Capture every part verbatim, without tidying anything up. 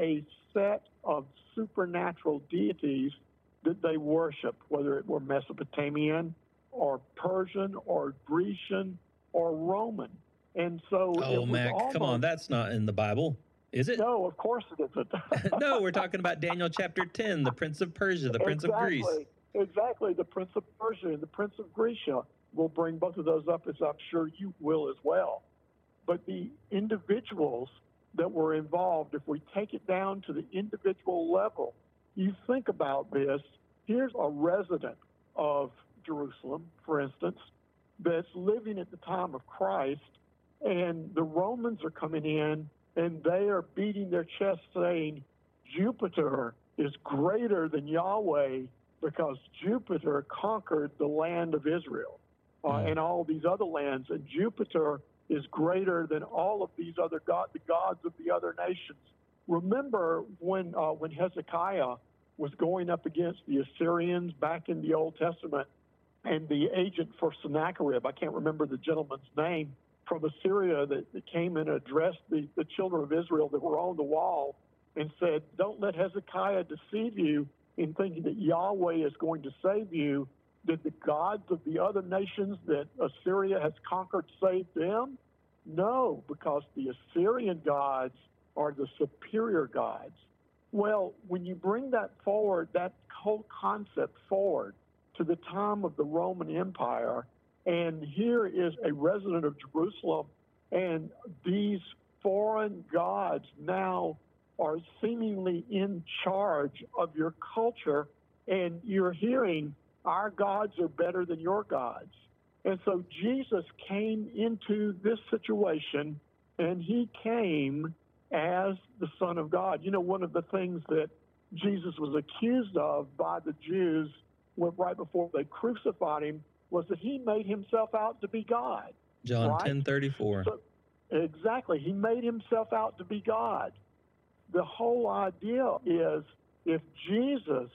a set of supernatural deities that they worship, whether it were Mesopotamian or Persian or Grecian or Roman. And so Oh, it was Mac, almost, come on. That's not in the Bible, is it? No, of course it isn't. No, we're talking about Daniel chapter ten, the Prince of Persia, the Prince exactly, of Greece. Exactly, the Prince of Persia and the Prince of Grecia. We'll bring both of those up, as I'm sure you will as well. But the individuals that were involved, if we take it down to the individual level, you think about this. Here's a resident of Jerusalem, for instance, that's living at the time of Christ, and the Romans are coming in, and they are beating their chest saying, Jupiter is greater than Yahweh because Jupiter conquered the land of Israel uh, mm. and all these other lands, and Jupiter is greater than all of these other god, the gods of the other nations. Remember when uh, when Hezekiah was going up against the Assyrians back in the Old Testament, and the agent for Sennacherib, I can't remember the gentleman's name, from Assyria that, that came and addressed the, the children of Israel that were on the wall and said, don't let Hezekiah deceive you in thinking that Yahweh is going to save you. Did the gods of the other nations that Assyria has conquered save them? No, because the Assyrian gods are the superior gods. Well, when you bring that forward, that whole concept forward to the time of the Roman Empire, and here is a resident of Jerusalem, and these foreign gods now are seemingly in charge of your culture, and you're hearing, our gods are better than your gods. And so Jesus came into this situation, and he came as the Son of God. You know, one of the things that Jesus was accused of by the Jews right before they crucified him was that he made himself out to be God. John right? ten thirty-four. So, exactly. He made himself out to be God. The whole idea is if Jesus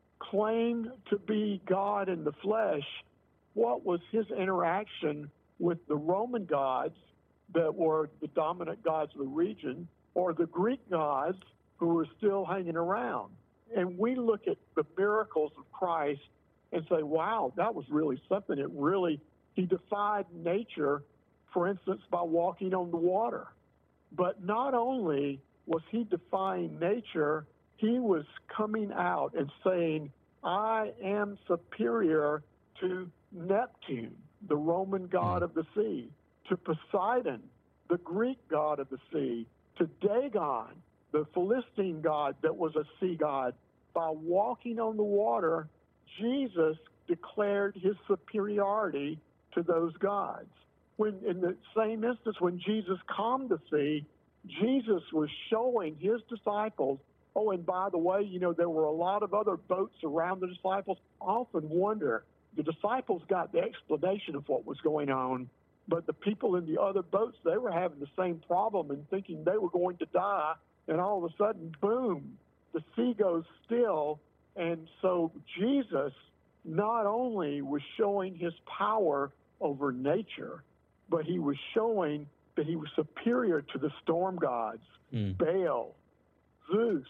claimed to be God in the flesh, what was his interaction with the Roman gods that were the dominant gods of the region, or the Greek gods who were still hanging around? And we look at the miracles of Christ and say, wow, that was really something. It really, he defied nature, for instance, by walking on the water. But not only was he defying nature, he was coming out and saying, I am superior to Neptune, the Roman god of the sea, to Poseidon, the Greek god of the sea, to Dagon, the Philistine god that was a sea god. By walking on the water, Jesus declared his superiority to those gods. When, in the same instance, when Jesus calmed the sea, Jesus was showing his disciples, oh, and by the way, you know, there were a lot of other boats around the disciples. I often wonder, the disciples got the explanation of what was going on, but the people in the other boats, they were having the same problem and thinking they were going to die, and all of a sudden, boom, the sea goes still. And so Jesus not only was showing his power over nature, but he was showing that he was superior to the storm gods, mm. Baal, Zeus,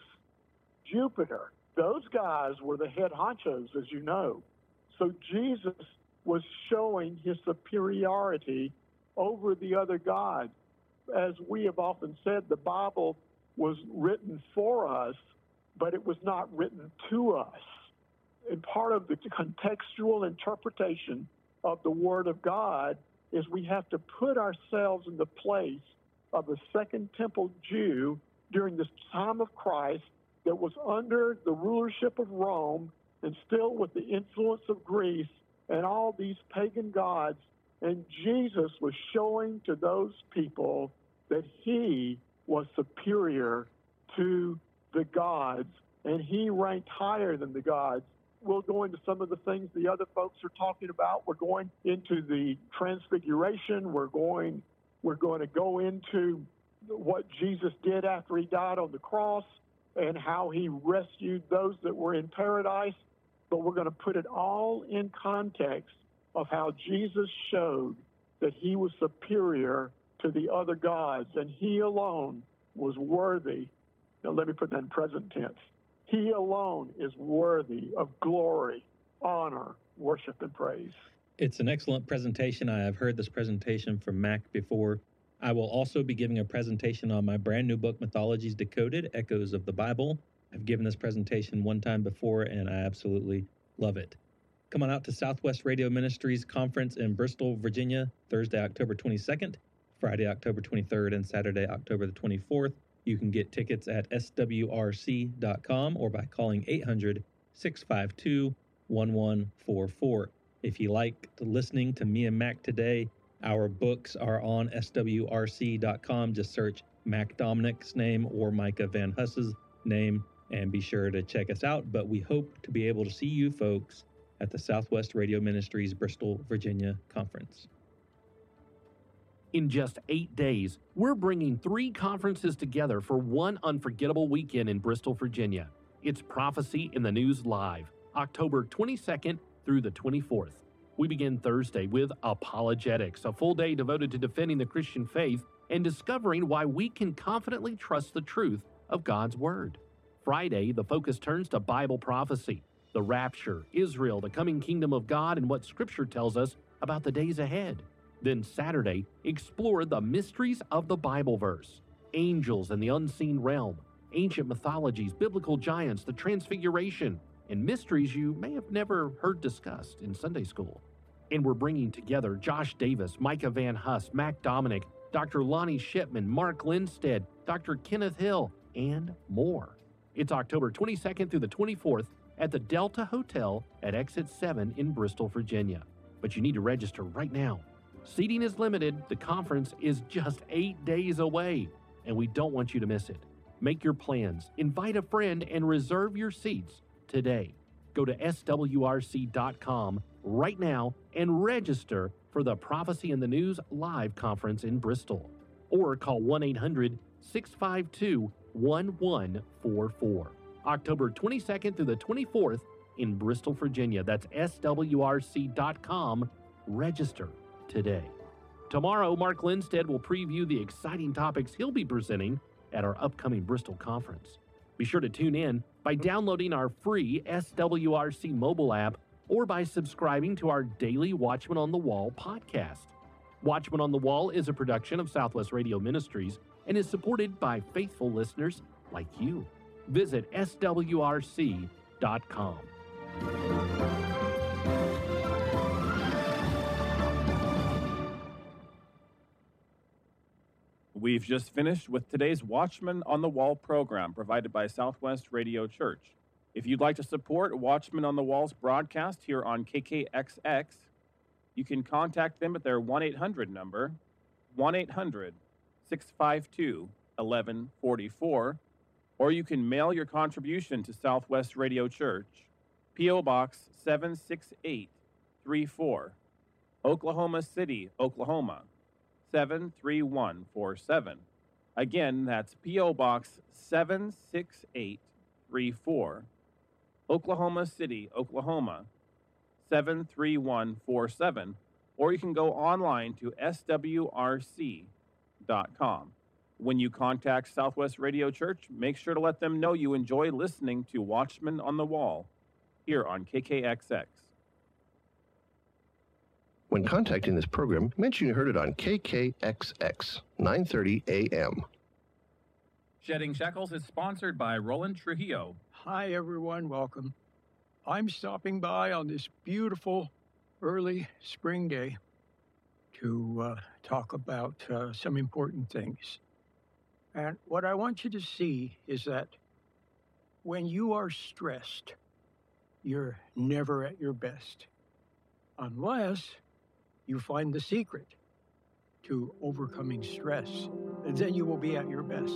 Jupiter. Those guys were the head honchos, as you know. So Jesus was showing his superiority over the other gods. As we have often said, the Bible was written for us, but it was not written to us. And part of the contextual interpretation of the Word of God is we have to put ourselves in the place of a Second Temple Jew during this time of Christ that was under the rulership of Rome and still with the influence of Greece and all these pagan gods. And Jesus was showing to those people that he was superior to the gods, and he ranked higher than the gods. We'll go into some of the things the other folks are talking about. We're going into the transfiguration. We're going, we're going to go into what Jesus did after he died on the cross and how he rescued those that were in paradise. But we're going to put it all in context of how Jesus showed that he was superior to the other gods, and he alone was worthy Now, let me put that in present tense. He alone is worthy of glory, honor, worship, and praise. It's an excellent presentation. I have heard this presentation from Mac before. I will also be giving a presentation on my brand new book, Mythologies Decoded, Echoes of the Bible. I've given this presentation one time before, and I absolutely love it. Come on out to Southwest Radio Ministries Conference in Bristol, Virginia, Thursday, October twenty-second, Friday, October twenty-third, and Saturday, October the twenty-fourth. You can get tickets at S W R C dot com or by calling eight hundred, six five two, one one four four. If you like listening to me and Mac today, our books are on S W R C dot com. Just search Mac Dominic's name or Micah Van Huss's name and be sure to check us out. But we hope to be able to see you folks at the Southwest Radio Ministries Bristol, Virginia Conference. In just eight days, we're bringing three conferences together for one unforgettable weekend in Bristol, Virginia. It's Prophecy in the News Live, October twenty-second through the twenty-fourth. We begin Thursday with Apologetics, a full day devoted to defending the Christian faith and discovering why we can confidently trust the truth of God's Word. Friday, the focus turns to Bible prophecy, the rapture, Israel, the coming kingdom of God, and what Scripture tells us about the days ahead. Then Saturday, explore the mysteries of the Bible verse, angels and the unseen realm, ancient mythologies, biblical giants, the transfiguration, and mysteries you may have never heard discussed in Sunday school. And we're bringing together Josh Davis, Micah Van Huss, Mac Dominic, Doctor Lonnie Shipman, Mark Lindstead, Doctor Kenneth Hill, and more. It's October twenty-second through the twenty-fourth at the Delta Hotel at Exit seven in Bristol, Virginia. But you need to register right now. Seating is limited, the conference is just eight days away, and we don't want you to miss it. Make your plans, invite a friend, and reserve your seats today. Go to S W R C dot com right now and register for the Prophecy in the News Live Conference in Bristol. Or call one eight hundred, six five two, one one four four. October twenty-second through the twenty-fourth in Bristol, Virginia. That's S W R C dot com. Register today. Tomorrow, Mark Lindstead will preview the exciting topics he'll be presenting at our upcoming Bristol conference. Be sure to tune in by downloading our free S W R C mobile app or by subscribing to our daily Watchman on the Wall podcast. Watchman on the Wall is a production of Southwest Radio Ministries and is supported by faithful listeners like you. Visit S W R C dot com. We've just finished with today's Watchman on the Wall program provided by Southwest Radio Church. If you'd like to support Watchman on the Wall's broadcast here on K K X X, you can contact them at their one eight hundred number, one eight hundred, six five two, one one four four, or you can mail your contribution to Southwest Radio Church, P O Box seven six eight three four, Oklahoma City, Oklahoma, seven three one four seven. Again, that's P O Box seven six eight three four, Oklahoma City, Oklahoma, seven three one four seven, or you can go online to S W R C dot com. When you contact Southwest Radio Church, make sure to let them know you enjoy listening to Watchman on the Wall here on K K X X. When contacting this program, mention you heard it on K K X X, nine thirty A M. Shedding Shekels is sponsored by Roland Trujillo. Hi, everyone. Welcome. I'm stopping by on this beautiful early spring day to uh, talk about uh, some important things. And what I want you to see is that when you are stressed, you're never at your best, unless you find the secret to overcoming stress, and then you will be at your best.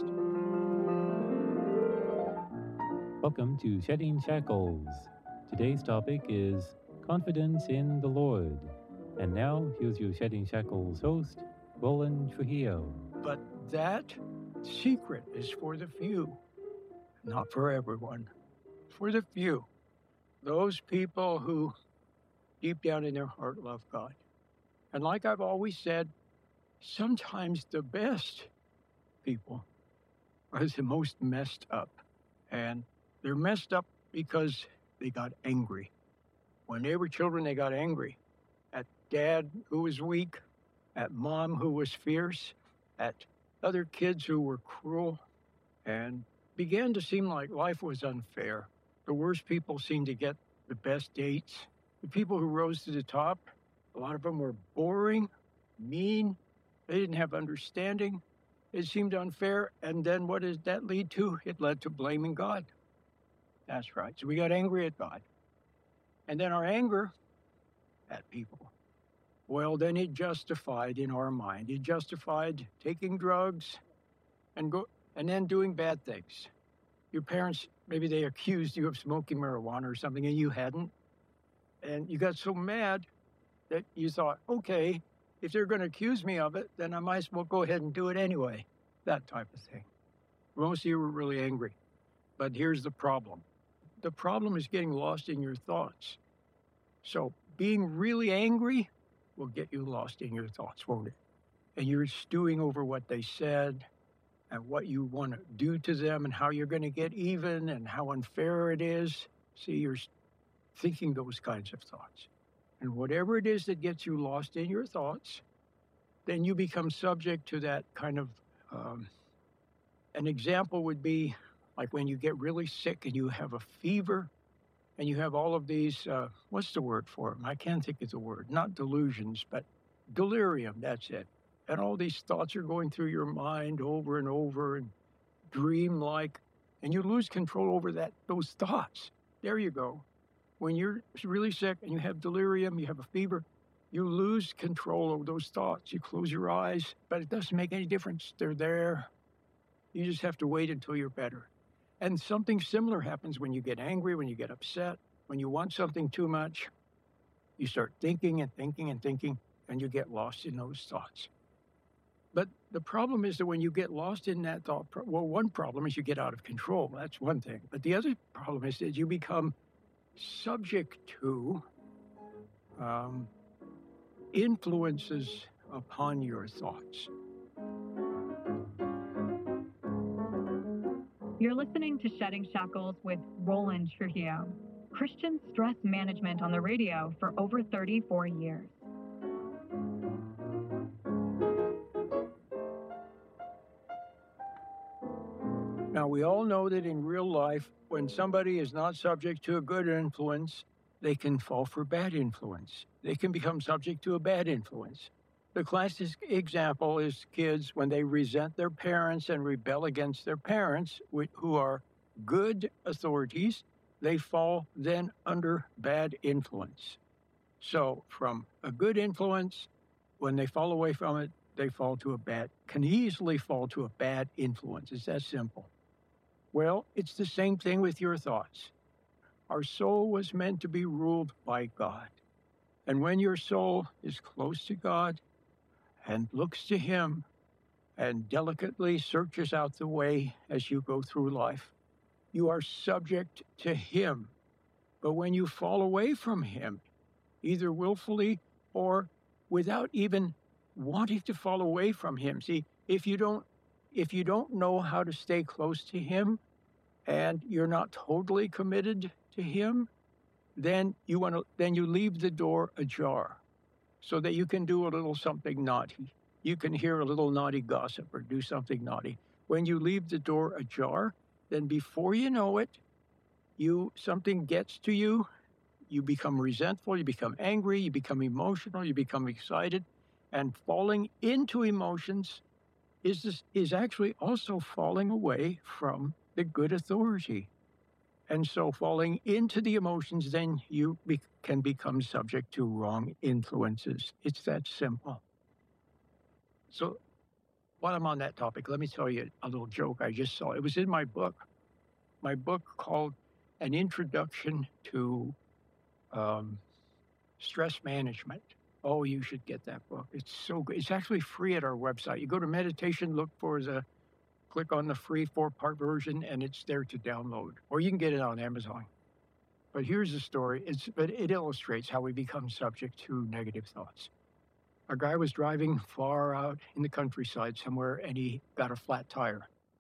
Welcome to Shedding Shackles. Today's topic is confidence in the Lord. And now, here's your Shedding Shackles host, Roland Trujillo. But that secret is for the few, not for everyone. For the few. Those people who deep down in their heart love God. And like I've always said, sometimes the best people are the most messed up. And they're messed up because they got angry. When they were children, they got angry at dad who was weak, at mom who was fierce, at other kids who were cruel, and began to seem like life was unfair. The worst people seemed to get the best dates. The people who rose to the top, a lot of them were boring, mean, they didn't have understanding. It seemed unfair, and then what did that lead to? It led to blaming God. That's right. So we got angry at God. And then our anger at people, well, then it justified in our mind. It justified taking drugs and go and then doing bad things. Your parents, maybe they accused you of smoking marijuana or something, and you hadn't. And you got so mad that you thought, okay, if they're going to accuse me of it, then I might as well go ahead and do it anyway. That type of thing. Most of you were really angry. But here's the problem. The problem is getting lost in your thoughts. So being really angry will get you lost in your thoughts, won't it? And you're stewing over what they said and what you want to do to them and how you're going to get even and how unfair it is. See, you're thinking those kinds of thoughts. And whatever it is that gets you lost in your thoughts, then you become subject to that kind of, um, an example would be like when you get really sick and you have a fever and you have all of these, uh, what's the word for them? I can't think of the word. Not delusions, but delirium, that's it. And all these thoughts are going through your mind over and over and dream-like, and you lose control over that those thoughts. There you go. When you're really sick and you have delirium, you have a fever, you lose control over those thoughts. You close your eyes, but it doesn't make any difference. They're there. You just have to wait until you're better. And something similar happens when you get angry, when you get upset, when you want something too much. You start thinking and thinking and thinking, and you get lost in those thoughts. But the problem is that when you get lost in that thought, well, one problem is you get out of control. That's one thing. But the other problem is that you become subject to um, influences upon your thoughts. You're listening to Shedding Shackles with Roland Trujillo, Christian stress management on the radio for over thirty-four years. Now, we all know that in real life, when somebody is not subject to a good influence, they can fall for bad influence. They can become subject to a bad influence. The classic example is kids when they resent their parents and rebel against their parents, who are good authorities, they fall then under bad influence. So from a good influence, when they fall away from it, they fall to a bad, can easily fall to a bad influence. It's that simple. Well, it's the same thing with your thoughts. Our soul was meant to be ruled by God. And when your soul is close to God and looks to Him and delicately searches out the way as you go through life, you are subject to Him. But when you fall away from Him, either willfully or without even wanting to fall away from Him, see, if you don't If you don't know how to stay close to Him and you're not totally committed to Him, then you want to then you leave the door ajar so that you can do a little something naughty. You can hear a little naughty gossip or do something naughty. When you leave the door ajar, then before you know it, you something gets to you, you become resentful, you become angry, you become emotional, you become excited, and falling into emotions is this, is actually also falling away from the good authority. And so falling into the emotions, then you be, can become subject to wrong influences. It's that simple. So while I'm on that topic, let me tell you a little joke I just saw. It was in my book, my book called An Introduction to um, Stress Management. Oh, you should get that book. It's so good. It's actually free at our website. You go to meditation, look for the, click on the free four-part version, and it's there to download. Or you can get it on Amazon. But here's the story. It's, but it illustrates how we become subject to negative thoughts. A guy was driving far out in the countryside somewhere, and he got a flat tire.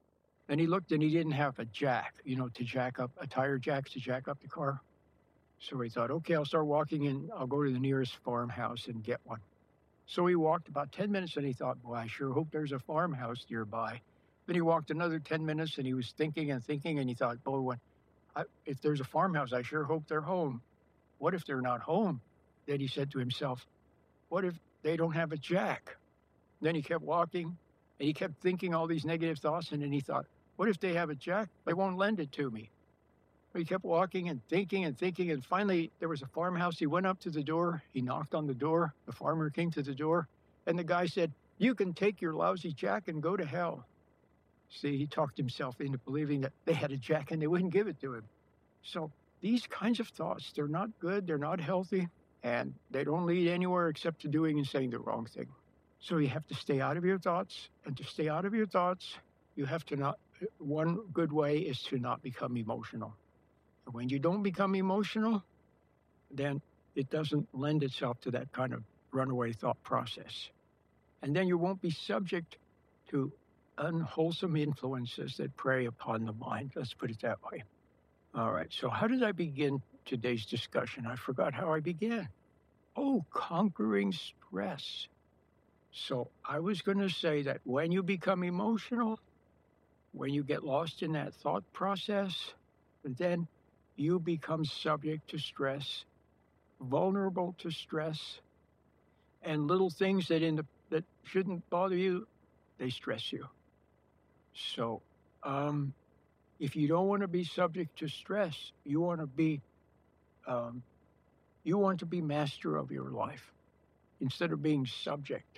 And he looked and he didn't have a jack, you know, to jack up, a tire jack to jack up the car. So he thought, okay, I'll start walking and I'll go to the nearest farmhouse and get one. So he walked about ten minutes and he thought, boy, I sure hope there's a farmhouse nearby. Then he walked another ten minutes and he was thinking and thinking and he thought, boy, when I, if there's a farmhouse, I sure hope they're home. What if they're not home? Then he said to himself, what if they don't have a jack? Then he kept walking and he kept thinking all these negative thoughts. And then he thought, what if they have a jack? They won't lend it to me. But he kept walking and thinking and thinking. And finally, there was a farmhouse. He went up to the door. He knocked on the door. The farmer came to the door. And the guy said, you can take your lousy jack and go to hell. See, he talked himself into believing that they had a jack and they wouldn't give it to him. So these kinds of thoughts, they're not good. They're not healthy. And they don't lead anywhere except to doing and saying the wrong thing. So you have to stay out of your thoughts. And to stay out of your thoughts, you have to not, one good way is to not become emotional. And when you don't become emotional, then it doesn't lend itself to that kind of runaway thought process. And then you won't be subject to unwholesome influences that prey upon the mind. Let's put it that way. All right, so how did I begin today's discussion? I forgot how I began. Oh, conquering stress. So I was going to say that when you become emotional, when you get lost in that thought process, then you become subject to stress, vulnerable to stress, and little things that in the that shouldn't bother you, they stress you. So, um, if you don't want to be subject to stress, you want to be, um, you want to be master of your life instead of being subject.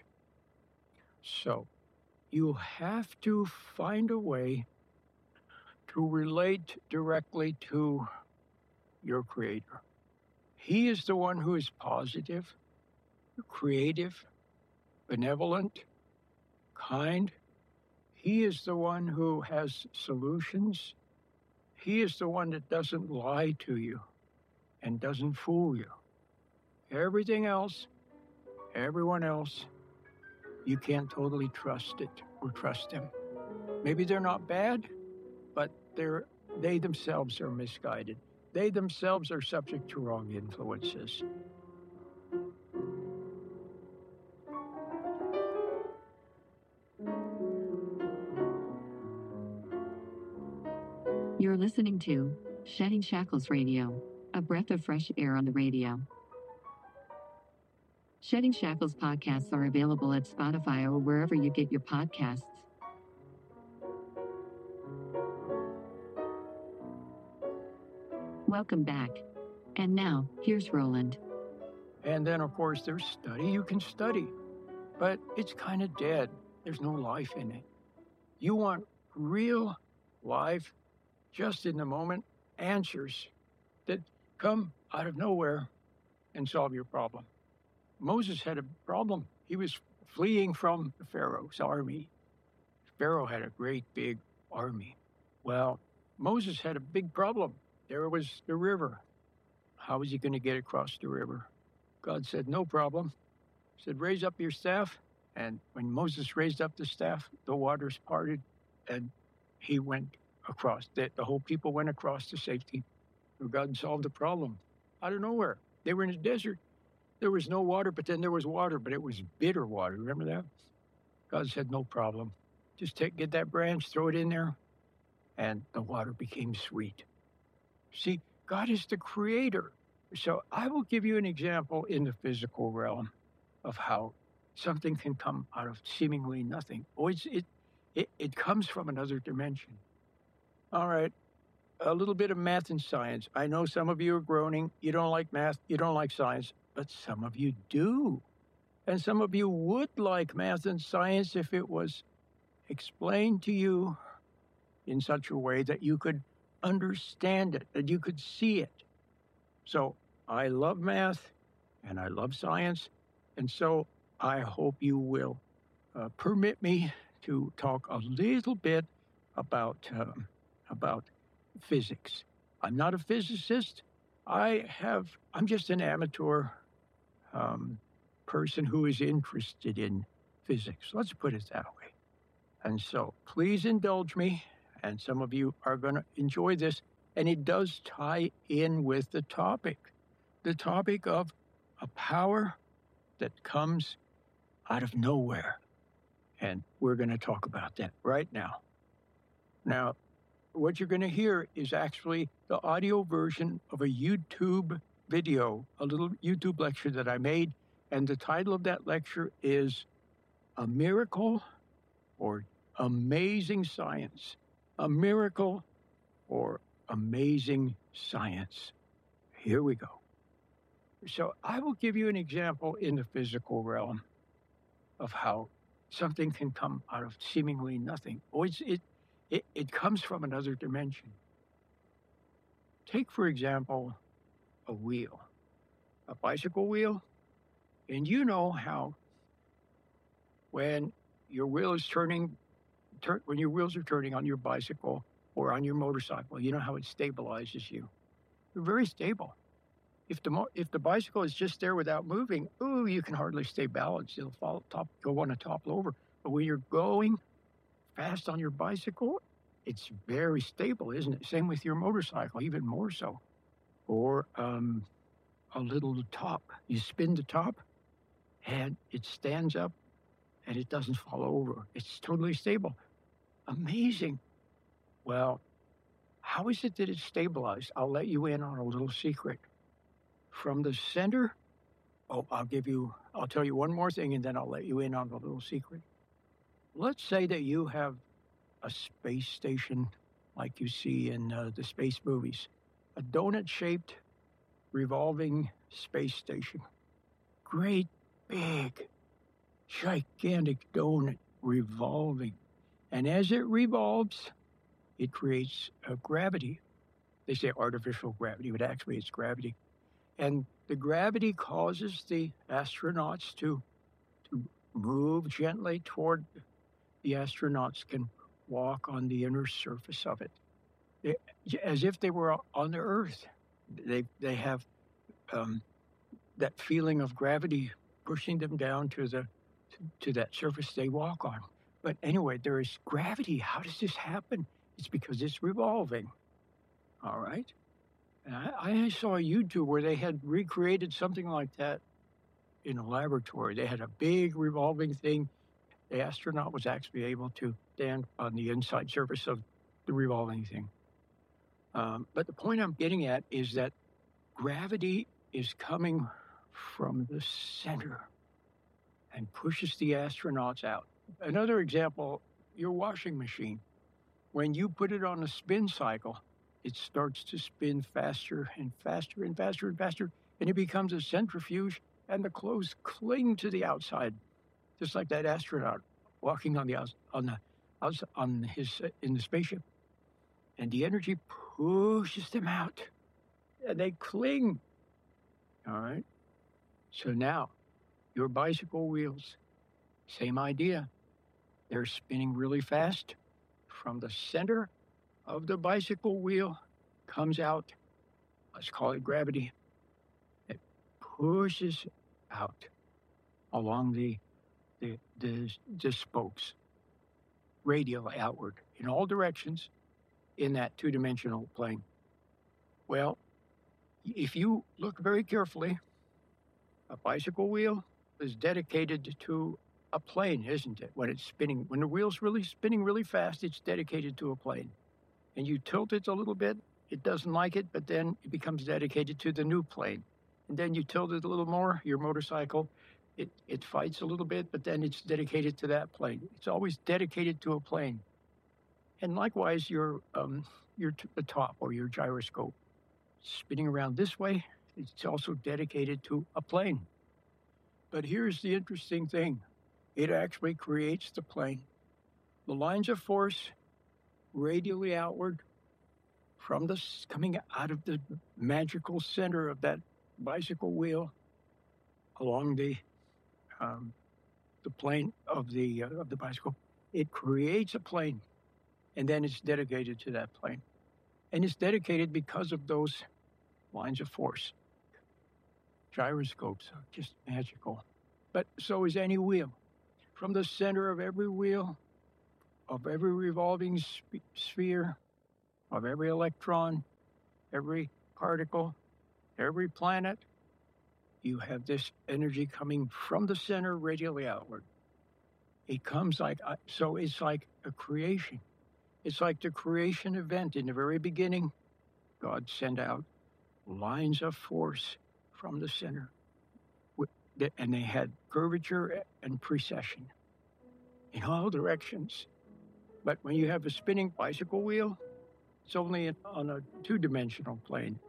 So, you have to find a way to relate directly to your Creator. He is the one who is positive, creative, benevolent, kind. He is the one who has solutions. He is the one that doesn't lie to you and doesn't fool you. Everything else, everyone else, you can't totally trust it or trust them. Maybe they're not bad, but they're, they themselves are misguided. They themselves are subject to wrong influences. You're listening to Shedding Shackles Radio, a breath of fresh air on the radio. Shedding Shackles podcasts are available at Spotify or wherever you get your podcasts. Welcome back. And now, here's Roland. And then, of course, there's study. You can study, but it's kind of dead. There's no life in it. You want real life, just in the moment, answers that come out of nowhere and solve your problem. Moses had a problem. He was fleeing from Pharaoh's army. Pharaoh had a great big army. Well, Moses had a big problem. There was the river. How was he going to get across the river? God said, no problem. He said, raise up your staff. And when Moses raised up the staff, the waters parted and he went across. The, the whole people went across to safety. God solved the problem out of nowhere. They were in a desert. There was no water, but then there was water, but it was bitter water. Remember that? God said, no problem. Just take, get that branch, throw it in there, and the water became sweet. See, God is the creator. So I will give you an example in the physical realm of how something can come out of seemingly nothing. Oh, it's, it, it, it comes from another dimension. All right, a little bit of math and science. I know some of you are groaning. You don't like math, you don't like science, but some of you do. And some of you would like math and science if it was explained to you in such a way that you could understand it, that you could see it. So I love math and I love science. And so I hope you will uh, permit me to talk a little bit about, um, about physics. I'm not a physicist. I have, I'm just an amateur um, person who is interested in physics. Let's put it that way. And so please indulge me and some of you are going to enjoy this, and it does tie in with the topic, the topic of a power that comes out of nowhere. And we're going to talk about that right now. Now, what you're going to hear is actually the audio version of a YouTube video, a little YouTube lecture that I made. And the title of that lecture is A Miracle or Amazing Science. A Miracle or Amazing Science. Here we go. So I will give you an example in the physical realm of how something can come out of seemingly nothing. Oh, it's, it, it, it comes from another dimension. Take, for example, a wheel, a bicycle wheel. And you know how when your wheel is turning, tur- when your wheels are turning on your bicycle or on your motorcycle, you know how it stabilizes you. They're very stable. If the mo- if the bicycle is just there without moving, ooh, you can hardly stay balanced. It'll fall top, go want to topple over. But when you're going fast on your bicycle, it's very stable, isn't it? Same with your motorcycle, even more so. Or um, a little top. You spin the top, and it stands up, and it doesn't fall over. It's totally stable. Amazing. Well, how is it that it's stabilized? I'll let you in on a little secret. From the center, oh, I'll give you, I'll tell you one more thing, and then I'll let you in on a little secret. Let's say that you have a space station like you see in uh, the space movies, a donut-shaped revolving space station. Great, big, gigantic donut revolving. And as it revolves, it creates a gravity. They say artificial gravity, but actually it's gravity. And the gravity causes the astronauts to, to move gently toward, the astronauts can walk on the inner surface of it. They, as if they were on the Earth. They, they have um, that feeling of gravity pushing them down to, the, to, to that surface they walk on. But anyway, there is gravity. How does this happen? It's because it's revolving. All right? And I, I saw a YouTube where they had recreated something like that in a laboratory. They had a big revolving thing. The astronaut was actually able to stand on the inside surface of the revolving thing. Um, but the point I'm getting at is that gravity is coming from the center and pushes the astronauts out. Another example, your washing machine. When you put it on a spin cycle, it starts to spin faster and faster and faster and faster, and it becomes a centrifuge, and the clothes cling to the outside, just like that astronaut walking on the outs on the outs on his uh, in the spaceship, and the energy pushes them out, and they cling. All right. So now, your bicycle wheels, same idea. They're spinning really fast. From the center of the bicycle wheel comes out, let's call it gravity. It pushes out along the, the, the, the spokes, radially outward in all directions in that two-dimensional plane. Well, if you look very carefully, a bicycle wheel is dedicated to a plane, isn't it? When it's spinning, when the wheel's really spinning really fast, it's dedicated to a plane. And you tilt it a little bit, it doesn't like it, but then it becomes dedicated to the new plane. And then you tilt it a little more, your motorcycle, it, it fights a little bit, but then it's dedicated to that plane. It's always dedicated to a plane. And likewise, your, um, your t- the top or your gyroscope, spinning around this way, it's also dedicated to a plane. But here's the interesting thing. It actually creates the plane. The lines of force radially outward from the coming out of the magical center of that bicycle wheel along the um, the plane of the uh, of the bicycle. It creates a plane, and then it's dedicated to that plane, and it's dedicated because of those lines of force. Gyroscopes are just magical, but so is any wheel. From the center of every wheel of every revolving sp- sphere, of every electron, every particle, every planet, you have this energy coming from the center radially outward. It comes like, so it's like a creation. It's like the creation event in the very beginning. God sent out lines of force from the center, and they had curvature and precession in all directions. But when you have a spinning bicycle wheel, it's only on a two-dimensional plane.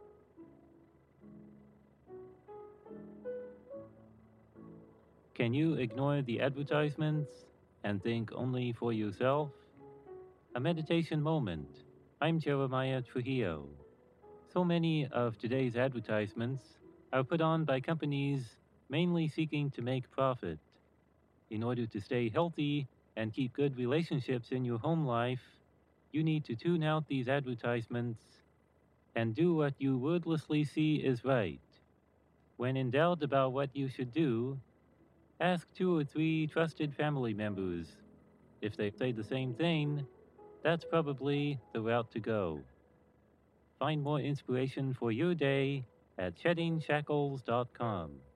Can you ignore the advertisements and think only for yourself? A meditation moment. I'm Jeremiah Trujillo. So many of today's advertisements are put on by companies mainly seeking to make profit. In order to stay healthy and keep good relationships in your home life, you need to tune out these advertisements and do what you wordlessly see is right. When in doubt about what you should do, ask two or three trusted family members. If they say the same thing, that's probably the route to go. Find more inspiration for your day at shedding shackles dot com.